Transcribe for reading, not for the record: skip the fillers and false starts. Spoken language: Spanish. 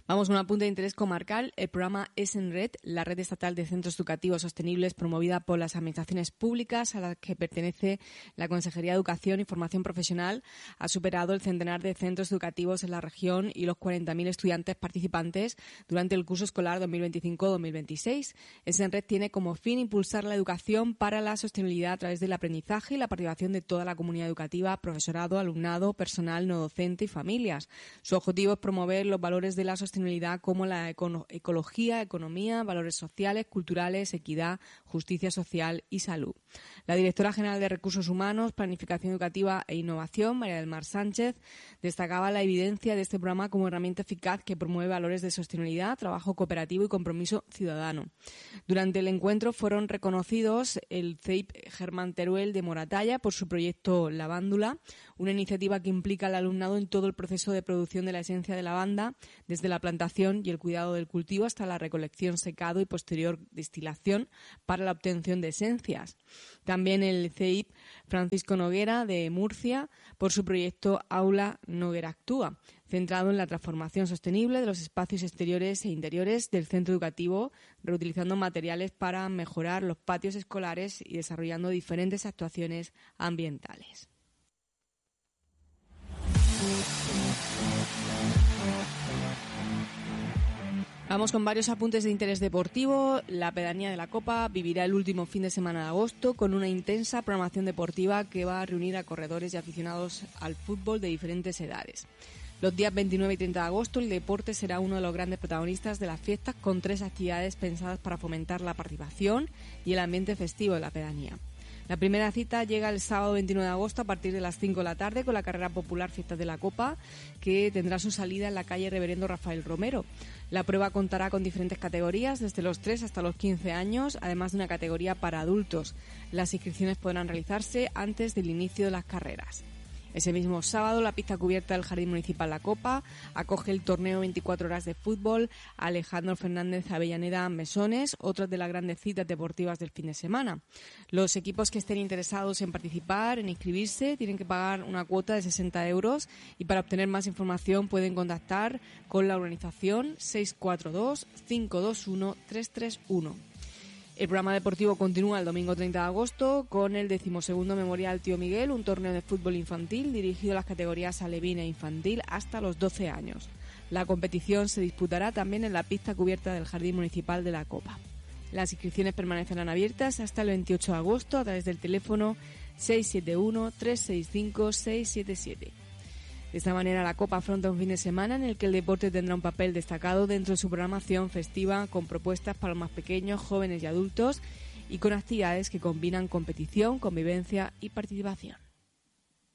Vamos a un apunte de interés comarcal. El programa ESENRED, la red estatal de centros educativos sostenibles promovida por las administraciones públicas a las que pertenece la Consejería de Educación y Formación Profesional, ha superado el centenar de centros educativos en la región y los 40.000 estudiantes participantes durante el curso escolar 2025-2026. ESENRED tiene como fin impulsar la educación para la sostenibilidad a través del aprendizaje y la participación de toda la comunidad educativa, profesorado, alumnado, personal no docente y familias. Su objetivo es promover los valores de la sostenibilidad como la ecología, economía, valores sociales, culturales, equidad, justicia social y salud. La directora general de Recursos Humanos, Planificación Educativa e Innovación, María del Mar Sánchez, destacaba la evidencia de este programa como herramienta eficaz que promueve valores de sostenibilidad, trabajo cooperativo y compromiso ciudadano. Durante el encuentro fueron reconocidos el CEIP Germán Teruel de Moratalla por su proyecto Lavándula, una iniciativa que implica al alumnado en todo el proceso de producción de la esencia de lavanda, desde la plantación y el cuidado del cultivo hasta la recolección, secado y posterior destilación para la obtención de esencias. También el CEIP Francisco Noguera de Murcia por su proyecto Aula Noguera Actúa, centrado en la transformación sostenible de los espacios exteriores e interiores del centro educativo, reutilizando materiales para mejorar los patios escolares y desarrollando diferentes actuaciones ambientales. Vamos con varios apuntes de interés deportivo. La pedanía de la Copa vivirá el último fin de semana de agosto con una intensa programación deportiva que va a reunir a corredores y aficionados al fútbol de diferentes edades. Los días 29 y 30 de agosto el deporte será uno de los grandes protagonistas de las fiestas, con 3 actividades pensadas para fomentar la participación y el ambiente festivo de la pedanía. La primera cita llega el sábado 29 de agosto a partir de las 5 de la tarde con la carrera popular Fiestas de la Copa, que tendrá su salida en la calle Reverendo Rafael Romero. La prueba contará con diferentes categorías, desde los 3 hasta los 15 años, además de una categoría para adultos. Las inscripciones podrán realizarse antes del inicio de las carreras. Ese mismo sábado, la pista cubierta del Jardín Municipal La Copa acoge el torneo 24 horas de fútbol Alejandro Fernández Avellaneda Mesones, otra de las grandes citas deportivas del fin de semana. Los equipos que estén interesados en participar, en inscribirse, tienen que pagar una cuota de 60 euros y para obtener más información pueden contactar con la organización 642 521 331. El programa deportivo continúa el domingo 30 de agosto con el 12º Memorial Tío Miguel, un torneo de fútbol infantil dirigido a las categorías alevín e infantil hasta los 12 años. La competición se disputará también en la pista cubierta del Jardín Municipal de la Copa. Las inscripciones permanecerán abiertas hasta el 28 de agosto a través del teléfono 671 365 677. De esta manera, la Copa afronta un fin de semana en el que el deporte tendrá un papel destacado dentro de su programación festiva, con propuestas para los más pequeños, jóvenes y adultos, y con actividades que combinan competición, convivencia y participación.